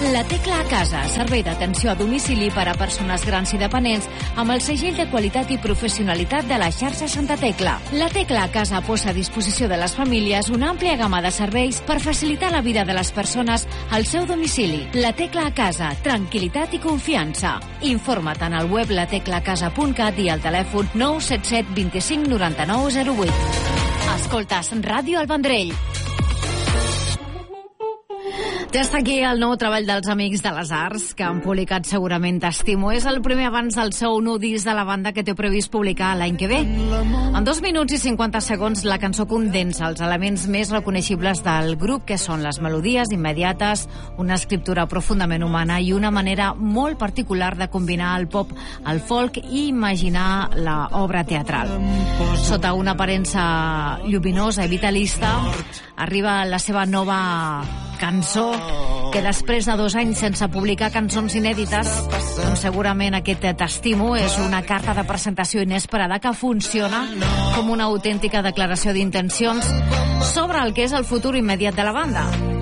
La Tecla a Casa, servei d'atenció a domicili per a persones grans i dependents amb el segell de qualitat i professionalitat de la xarxa Santa Tecla. La Tecla a Casa posa a disposició de les famílies una àmplia gamma de serveis per facilitar la vida de les persones al seu domicili. La Tecla a Casa, tranquil·litat i confiança. Informa't en el web lateclacasa.cat i al telèfon 977 25 99 08. Escoltes Ràdio El Vendrell. Ja està aquí el nou treball dels Amics de les Arts, que han publicat segurament T'estimo. És el primer abans del seu nou disc de la banda que té previst publicar l'any que ve. En 2 minuts i 50 segons la cançó condensa els elements més reconeixibles del grup, que són les melodies immediates, una escriptura profundament humana i una manera molt particular de combinar el pop, el folk i imaginar l'obra teatral. Sota una aparença lluminosa i vitalista, arriba la seva nova cançó, que després de 2 anys sense publicar cançons inèdites, doncs segurament aquest T'estimo és una carta de presentació inesperada que funciona com una autèntica declaració d'intencions sobre el que és el futur immediat de la banda.